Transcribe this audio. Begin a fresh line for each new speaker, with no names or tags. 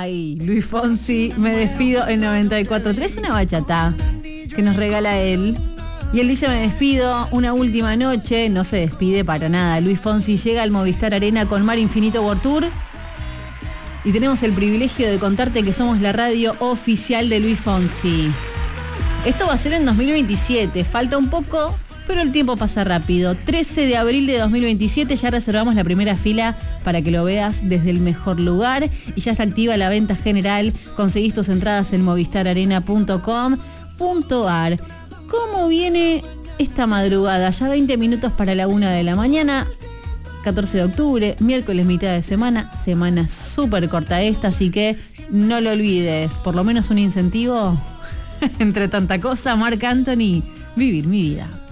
Ay, Luis Fonsi, me despido en 94.3. Es una bachata que nos regala él. Y él dice, me despido, una última noche. No se despide para nada. Luis Fonsi llega al Movistar Arena con Mar Infinito World Tour. Y tenemos el privilegio de contarte que somos la radio oficial de Luis Fonsi. Esto va a ser en 2027. Falta un poco, pero el tiempo pasa rápido. 13 de abril de 2027, ya reservamos la primera fila para que lo veas desde el mejor lugar. Y ya está activa la venta general. Conseguís tus entradas en movistararena.com.ar. ¿Cómo viene esta madrugada? Ya 20 minutos para la 1 de la mañana. 14 de octubre, miércoles mitad de semana súper corta esta, así que no lo olvides. Por lo menos un incentivo entre tanta cosa. Marc Anthony, vivir mi vida.